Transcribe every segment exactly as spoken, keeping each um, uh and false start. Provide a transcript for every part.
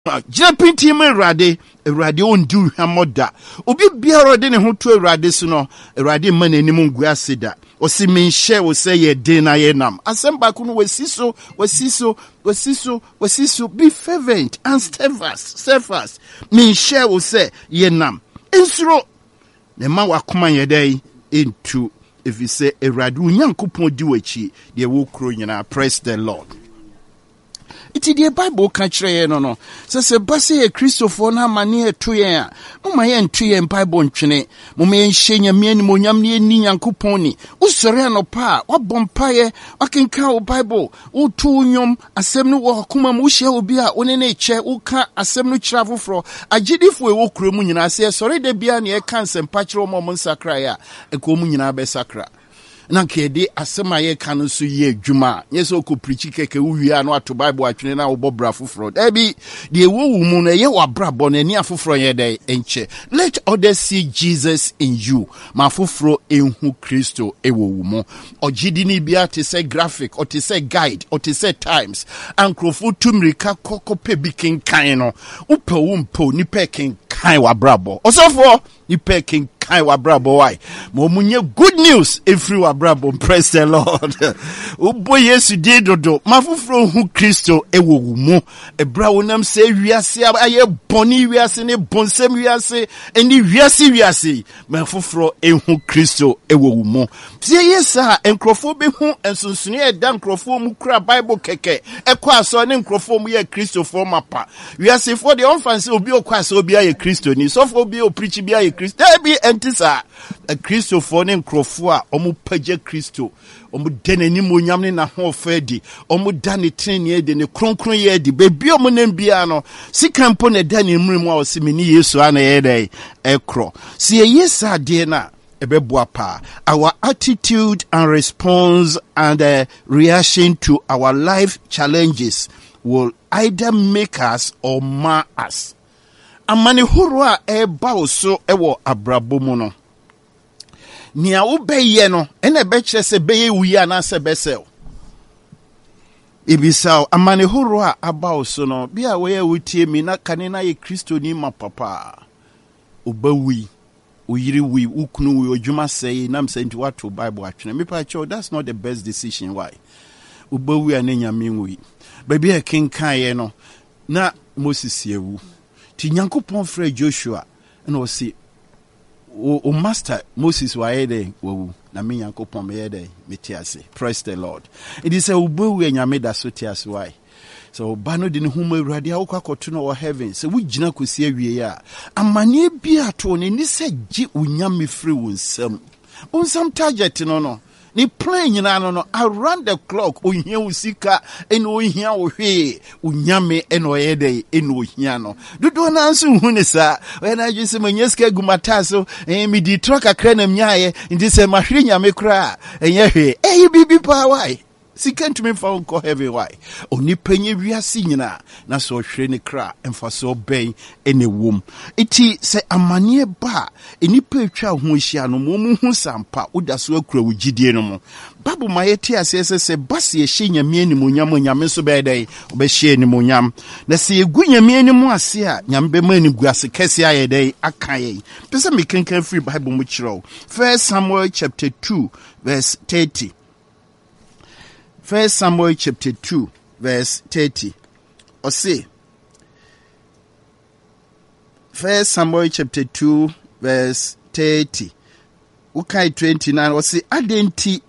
Jumping team Rade, a radio and do hamoda. Obi biara de ne ho to Rade so no, Rade man animum guasida. Or see me share will say ye dinner ye nam. Assemba kuno we siso, we siso, we siso, we siso, be fervent and steadfast, steadfast. Me share will say ye nam. Insro, the man wa kuma ye day into, if you say a radu nyankupon duechi, the wo cronyana, praise the Lord. It is the Bible country, no, no. So, say, Bassy, a Christopher, na mania two year. Mumma and two and Bible chine. Mumma and Shania, me and Monyam, ni and Couponi. Usoriano pa, what bompire, what can cow Bible, o two yum, a semno or Kuma Musha will be a one in a chair, uka, a semno travel for a jidif we walk room, I say, sorry, de be near cancer and patro moments sacra, a communina be sacra. Nankede asemaye kanu so ye dwuma yeso ko preach keke wuya no ato Bible atwene na wo bra foforo ebi de wo mu na ye wa bra bo na ni afoforo ye dey enche. Let others see Jesus in you ma foforo enhu Kristo ewo wu mu ogidi ni bia te say graphic or te say guide or te say times ankrofo tumrika kokope bikin kan no upe wo mpo ni pekin kan wa brabo osofo ni pekin kan wa brabo why mo munye good news every wa brabo praise the Lord ubo yesu di dodo mafufro hu Kristo ewo mu ebra wonam se wiase aye boni wiase ne bonsem wiase eni wiase wiase mafufro ehu Kristo ewo mu tie yesa enkrofo be hu ensunsune e da enkrofo mu kura Bible keke ekwa aso ne enkrofo mu ye Kristo for mapa wiase for the onfanse obi okwa so obi aye Kristo ni so for obi o preach bi aye Kristo be entisa a Kristo for ne enkrofo a omu page Kristo omu deneni monyam ne na ho fedi omu dane trenie de ne kronkron ye di bebi omu nem bia no sikampo ne dane mrimu a osimini Yesu ana ye dai ekro si yesa de na ebeboapa our attitude and response and uh, reaction to our life challenges will either make us or mar us. Amani huru a eba oso ewo abrabo mu no nia wo beye no ene be kire se beye wuyi anase besel ibisao amani huru a aba oso no bia we wutie mi na kane na ye Kristo ni ma papa obawi oyiri wi ukunu wi odwuma sei nam se nti wato Bible atwene me pa cho that's not the best decision why obawi anenya menwi baby e kenkan ye no na Moses yewu ti Nyankopon frɛ Joshua na o si o, o master Moses wa yede wo na me Nyankopon me yede metiase praise the Lord it is a obawi anyame da so tiase why so bano de ne huma awurade awokwa koto no heaven so wugina kosi awie ya amane bia to ne ni se gi unyame free wonsam wonsam target no no ni plan nyina no no around the clock ohia usika eno ohia ohwe unyame eno yede eno ohia no dodo na nso hu ne sa we na adwese manyeska gumata so eh mi di truck akra na mnyaye ndi se mahwe nyame kra enye hwe eh bibi pa why Sikan to me found call heavy why. Only penny we are seeing na so shiny cra and for so bay any womb. It say a mania bar any petra who she no mumu who sampa uda so crow with Gideon. Babu my tia says a bassy a sheen ya me any munyam when yameso by day, obey she any munyam. Let's see a gunya me any more sia, yambe many grass a cassia a day, a kaye. Pesa me can free Bible much row. First Samuel chapter two, verse thirty. First Samuel chapter two, verse thirty. Or say, First Samuel chapter two, verse thirty. Ukai twenty-nine. Or say, Adenti,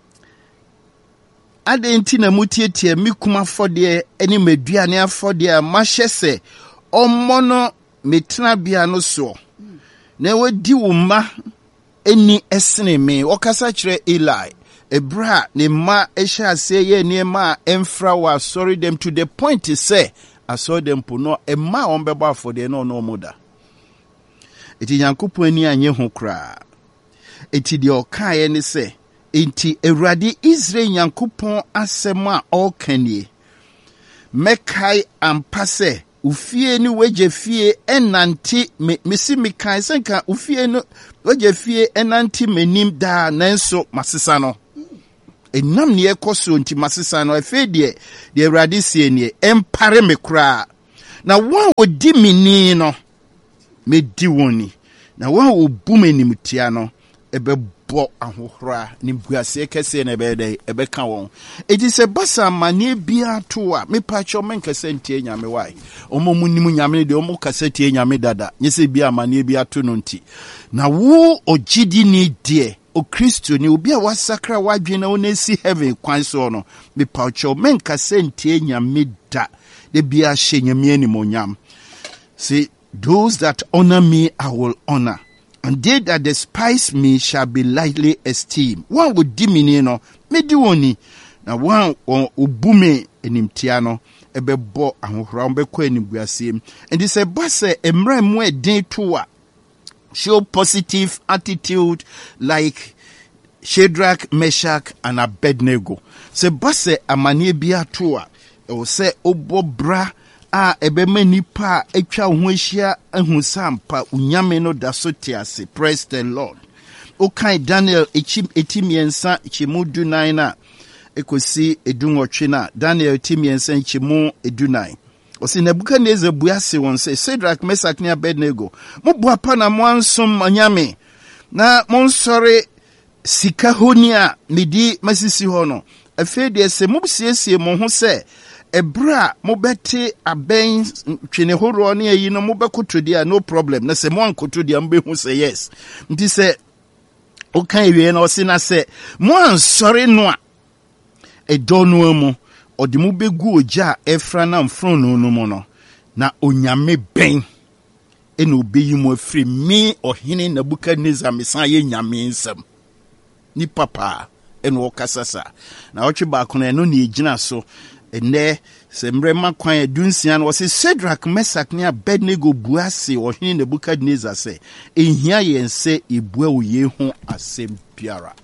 Adenti na mutiete mikuma for the any mediania for the machese or mono metra biano so. Never di uma any esne me. Wakasa chre Eli. Ebra ne ma esha say ye ne ma emfra wa sorry them to the point to say I saw them puno e ma on beba for the no no moda. Eti Nyankopon ani anye ho kra. Eti de okaye ne say enti Ewurade Israel Nyankopon asema o kanie. Mekai ampase ufie ni weje fie enanti me misi mekai senka ufie no weje fie enanti menim da nanso masesa no. Enam ne ekoso nti masesa no afedie de Ewurade sie ne empare me kra na wan odi mini no me di woni na wan obu menimtia no ebebo ahohora ni buase kese na ebede ebeka won edi se basa mane bia to a me pacho men kese ntie nyame wai omo munim nyame de omo kase tie nyame dada nyese bia mane bia to no nti na wo ogidi ni die o Kristo ni obi a wasakra wadwena onesi heaven kwan so no me pacho men kase ntie nyame da de bia hye nyame ni monyam. See, those that honor me I will honor, and they that despise me shall be lightly esteemed. One would dimini no me di woni na one obume enimtia no ebebo ahohora mbekọ enibuasem. And this a boss emra mu eden to a show positive attitude like Shadrach, Meshach, and Abednego. Se boss amanie bia to a o se obobra a ebeme nipa etwa ho ahia ahu sampa unyame no da so tiase. Praise the Lord. O kai Daniel echim etimiensa chimu dunan na ekosi edunwotwe na Daniel etimiensa chimu edunan. O si Nebukadnezar buase won se Shadrach, Meshach ne Abednego mo boapa na mo ansom anyame na mo nsore sika honia medi masisi ho no afi de se mo siesie mo ho se ebra mo beti aben twene horo ne yi no mo bekotodia no problem na se mo ankotodia mbe hu se yes nti se o kan wie na o si na se mo ansore no a edonu amu odi mo begu oja efra na mfron no no mo no na onyame ben ena obeyi mo afri mi ohene Nebukadnezar mesan ye nyame nsam ni papa ena o kasasa na otwe ba kono eno ne egina so ene semre makwan edunsia no se Shadrach, Meshach ne Abednego buase ohene Nebukadnezar se ehia yense ebua oye ho asem biara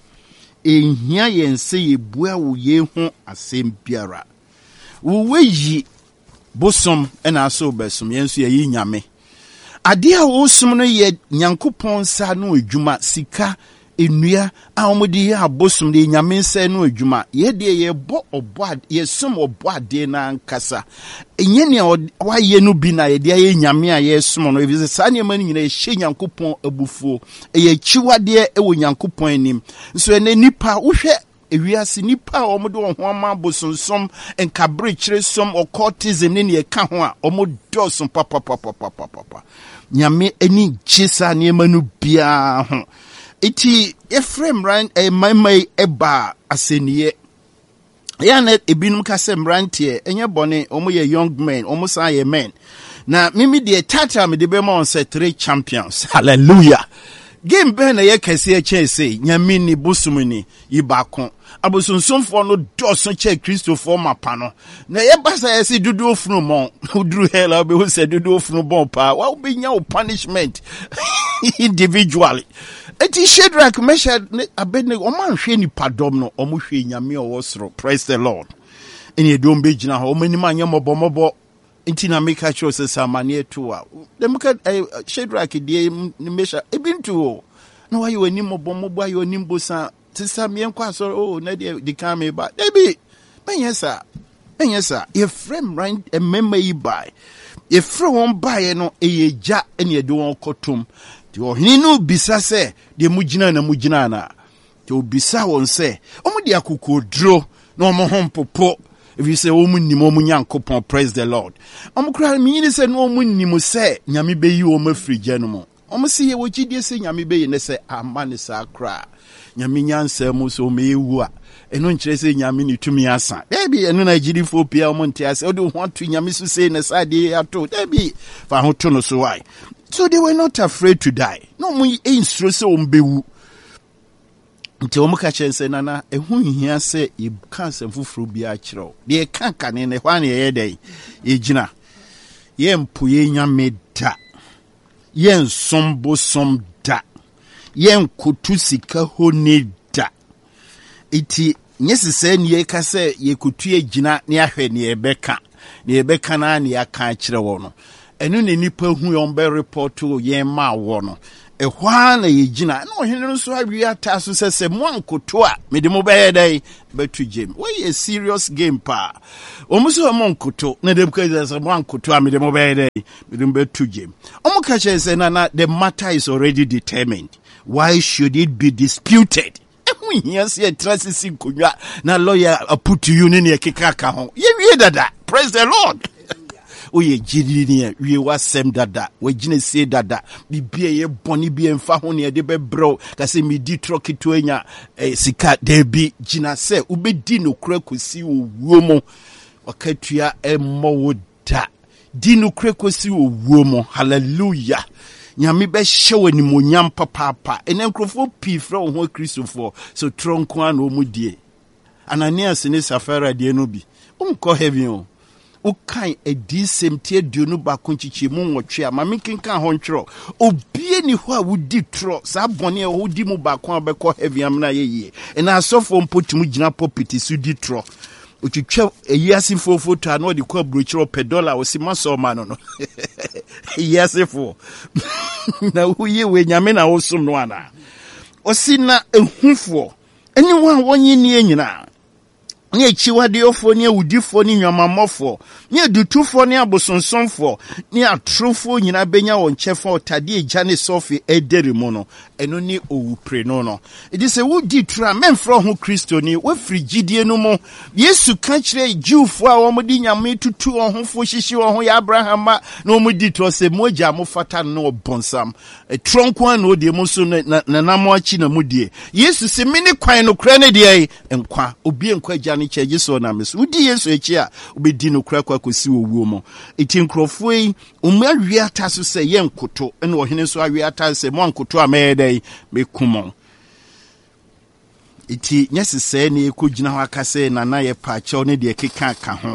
ehia yense ebua oye ho asem biara wo weyi bosom ena aso besum yenso ye nyame ade a wo sum no ye Nyankopon sa no adwuma sika enua a omodi ya abosom de nyame nsa no adwuma ye de ye bo obo ye som obo ade na nkasa enye ne waye no bi na ye de ye nyame a ye som no ebi sa ne mani nyina ye hye Nyankopon abufuo ye chiwade e wo Nyankopon anim so ene nipa wo hwe ewiase nipa omodo ho ama bosonsom enkabre kire som occultism ne ne ka ho a omodo som papa papa papa papa nyame eni chisa ne manu bia ho iti Ephraim ran e maimai eba aseniye yana ebinum kase mrantie enye bone omo ye young men omo san ye men na mimi de tata me de be ma on say three champions. Hallelujah. Game ben na ye kase e chese nyame ni bosumuni yibakon abosonsomfo no doso che Christopher mapano na ye basa ye se dudu ofunu mon udru hela be ho se dudu ofunu bon pa wa be nya o punishment individually. Eti Shadrach, Meshach, Abednego, o man hwe nipa dom no, o mu hwe nyame o soro. Praise the Lord. Eni edom be gina ho, o mani ma nya mobo mobo. Enti na make sure say samane to a. Dem ka Shadrach die Meshach ebintu o. Na why you ani mobo mobo ayo ni mbosa. Tisa me enko asoro o na de de kan me ba. Debi. Menyesa. Menyesa. Ephraim right e memma yi bai. Ephraim won bai no eyeja eni ede won kotom. Ti ohini no bisa se de mugina na mugina na ti obisa won se omo de akokodro na omo hompopo if you say omo nim omo Nyankopon. Praise the Lord. Omo kra mi ni se no omo nim se nyame beyi omo frigye no mo omo se ye wogidie se nyame beyi ne se amane sa kra nyame nyansa mu so me ewu a eno nkire se nyame ni tumi asa debi eno na gidi fo pia omo ntiase o de ho to nyame so se ne sa de ato debi fa ho to no so why. So they were not afraid to die. No mu instro se ombewu. Nti omo ka chen se nana ehu hia se e cancer fufuru bia kiro. De kanka ne ne hwa ne ye dai. E gina. Ye mpo ye nyame da. Ye nsombo som da. Ye nkotu sika ho ne da. Iti nyesi se ne ye ka se ye kotu ye gina ne ahwe ne ye beka. Ne ye beka na ne ya kan kire wo no. Enu ne nipa hu yon be report to ye ma wo no ehwa na yegina na ohene no so awi ata so sese mo ankoto a mede mo beye dai betu game we a serious game pa omuso mo ankoto na dem ka sese mo ankoto a mede mo beye dai mede mo betu game omo ka che say na na the matter is already determined. Why should it be disputed? Yes, yeah, trust kunwa na lawyer put you in your kikaka ho ye wie dada. Praise the Lord. Oye jiri ni we wasem dada we gine se dada bibia ye boni bi emfa ho ne de be bro ka se me di troki to enya eh, sika de bi gina se ubedi no kura kosi owuo mo wakatua emmo woda di no kura kosi owuo mo. Hallelujah. Nyame be hyew ni monyam papa ene nkrofo pi fra ho Christopher so tronko an o mudie Ananias ne Safira de no bi umko heaven o ukan edi semtie duonu ba konchichi mu nwotwe a mame kenkan ho ntwero obie ni ho a wudi tro sa bone e ho di mu ba kon abekọ heaven amna yeye ena asofo mpotimu gina popiti su di tro otwetwa eyiase fofo to ana odi kwa brochiro per dollar o si maso ma no no eyiase fo na huye we nyame na wo som no ana o si na ehufo eni wa wonyi ni enyina ni echiwade ofo ni awudifo ni nwamamofo ni edutufo ni abosonsonfo ni atrofo nyina benya won chefa otade ejane sofi edere mu no eno ni owupre no no edi se wudi tra memfro ho Kristo ni we frigidie no mo Yesu ka kire Jewfo a wo modi nyame tutu ohofo hihyi wo ho ya Abraham na wo modi to se moja mo fata no obonsam e tronko an odi mo so na na mo achi na modie Yesu se mini kwan no kra ne de enkwa obi enkwa gya ne cheje so na meso udi Yesu echi a obedi no kra kwa kosi owuo mo eti nkrofo yi umma wiata so se ye nkoto ene ohene so awiata se mo nkoto a mede me kumon iti nyese se ne ekogina ho akase na na ye pa che ne de keka ka ho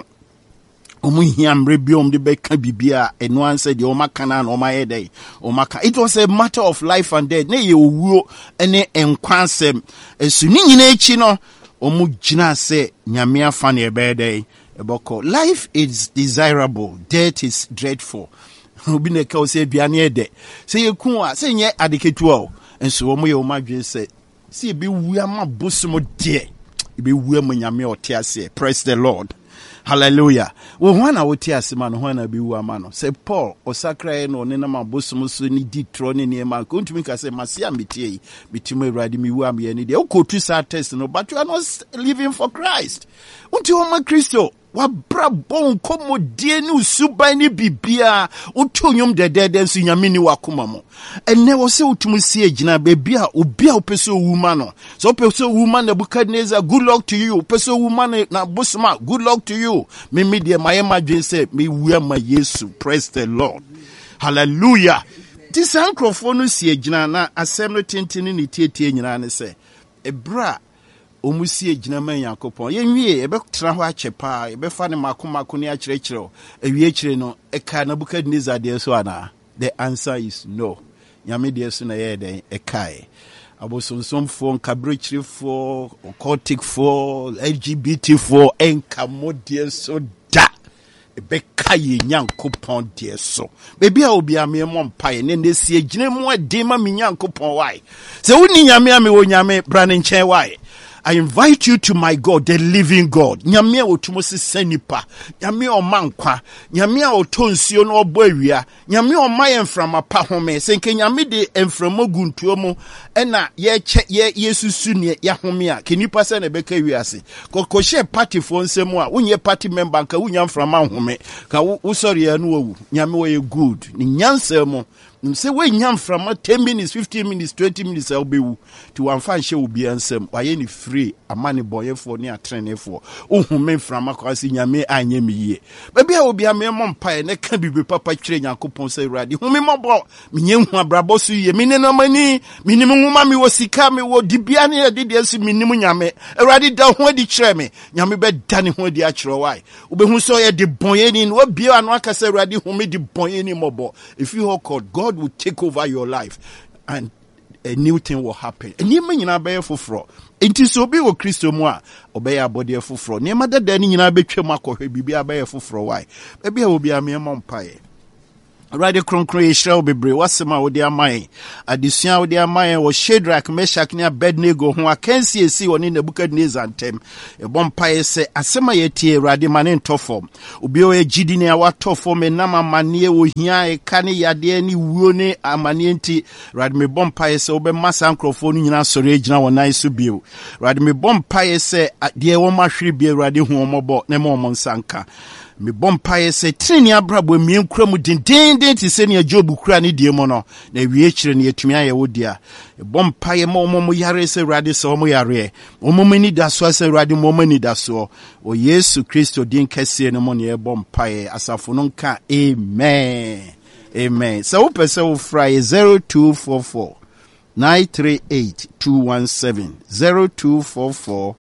omu hia mre biom de beka bibia eno anse de o maka na o maye dey o maka. It was a matter of life and death ne ye owuo ene enkwansem esu ni nyina echi no omu gina se nyame afa ne ebe dey eboko. Life is desirable, death is dreadful. Obi ne ka o se aduane ede se ye ku a se nye adeketu o enso omu ye o madwe se se be wu ama bosomo de be wu am nyame ote ase. Praise the Lord. Hallelujah. Wo hwana wote ase ma no hwana be wu ama no se Paul osakra no ne na mabosomo so ni di tro ne ne ma ko ntumi ka se masia metie yi bitimo Awurade mi wu am ye ne de o ko tu sa test no, but you are not living for Christ. Unti o ma Kristo wa brabo nkomo die ni usuban ni bibia utonyom dedede nso nyame ni wakoma mo ene wo se utumu sie gina bebia obi a opeso wuma no so opeso wuma na Nebukadnezar, good luck to you. Opeso wuma na Bosma, good luck to you. Me me de my madwen say me wu ma Yesu. Praise the Lord. Hallelujah. This microphone no sie gina na asem no tentene ni tietie nyina ne se ebra omusie gina man yakopon yenwie ebe tra ho achepa ebe fa ne makomako ne akyerechero ewie kyere no eka Nebukadnezar de so ana. The answer is no. Nyame de so na ye den ekai abosonsom for kabrechire for occultic for L G B T for enka modie so da ebe kai nyankopon de so bebi a obi amemo mpae ne ne sie gina mu ade ma nyankopon wai se woni nyame ame wo nyame bra ne nchen wai. I invite you to my God, the living God. Nyame a otumo se senipa, nyame o mankwa, nyame a otonsuo no obo awia, nyame o maye mframa pa home, senke nyame de mframa guntuo mu ena ye che ye yesusu ne ya home a kenipa se na beka wiase. Kokoshe party fo nsemu a wonye party member nka wonya mframa home, ka wo sorry ya no wu. Nyame wo ye good. Ni nyansa mu say we nyam from ten minutes, fifteen minutes, twenty minutes I'll be to one fan show be ansem. Why any free a money boy for near training for. Oh, men from a crossing yame anye me ye. Maybe I will be a mere mom pie and can be papa train and coupon say ready. Whom me more me young brabosu ye meaning no money, minimum mammy was sikame wo dibiani did yes minimum yame. Already down when the chair me. Yami bed done when the actual why. Ube who saw ye the boy in what beer and waka say ready who made the boy any more. If you are called God will take over your life and a new thing will happen. And you mean be for fraud. It is so be o Christo moi obey a body for fraud. Near mother then in a betray Marco, he be a bear for fraud. Why? Maybe I will be a mere mompire. Radi kronkron yeshra obebre wasema wodi amaye adesua wodi amaye wo Shadrach Meshach ne Abednego ho akansi esi woni Nebukadnezar ntem e bompa yese asema yetie Radi mane ntofom obi o ejidi ne awatofom enam amane wo hia e kane yade ni wuo ne amane nti Radi me bompa yese obe masa nkrofo no nyina sore agina wonan so bio Radi me bompa yese de wo mahwere bi Radi hu omobo ne mo monsanka me bompa yese trini abrabo mien kura mu dindin ti se ne Job kura ne die mo no na wie kire ne yetumi aye wodia e bompa ye mo mo yare se Radi se mo yare mo mo ni da so se Radi mo mo ni da so o Yesu Kristo din kese ne mo ne e bompa ye asafo no nka amen amen so wo pese wo fry zero two four four nine three eight two one seven zero two four four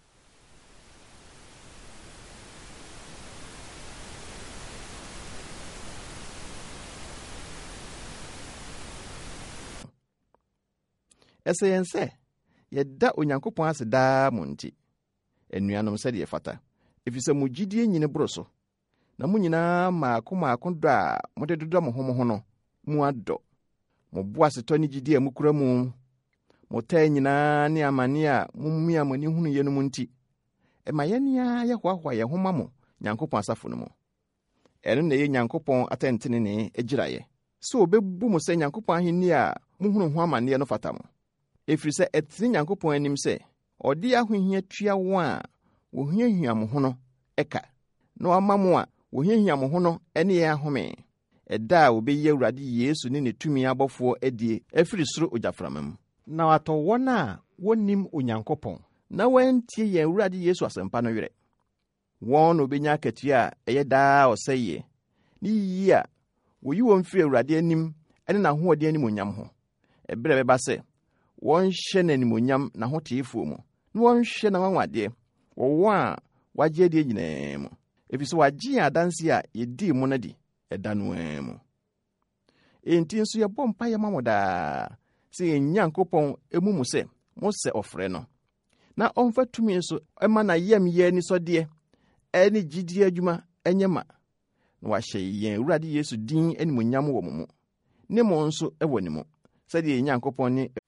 Eseyense yeda Onyankopon ase daa monti enuanom se de fata efise mugidie nyine broso na munyina maako maako do a mode dodo mo homo ho no mu ado mo boase to ni gidie mu kura mu mo ta nyina ne amane a mummi amani hunu ye no monti e ma yenia ye hwahwa ye homa mo Nyankopon asafo no mo eno na ye Nyankopon atentene ne egiraye so obebu mo se Nyankopon ahenni a muhunu ho amane no fata mo efrise etini Nyankopon anim se odi ahohia tua wo a wo hiahia mo ho no eka no amamo a wo hiahia mo ho no ene ye ahome eda a obeyi Awurade Yesu ne ne tumi abofo adie efiri soro ojaframam na wato wona wonim Onyankopon na wantie ye Awurade Yesu asempa no were won obenya akatua eye daa oseye ni yi a wo yi won firi Awurade anim ene na ho odi anim onyam ho ebre beba se won hye na nimonyam na hoteefo mu na won hye na wanwade wo wa waje de nyina mu efise waje adanse a yedi mu na di eda no mu enti nso ye bompa ye mamoda se Nyankopon emu mu se mo se ofre no na onfa tumi nso ema na yem ye ni so de eni gidi adwuma enyema na wahye yen Awurade Yesu din animonyam wo mu ne mo nso ewo ni mu sɛdeɛ Nyankopɔn ne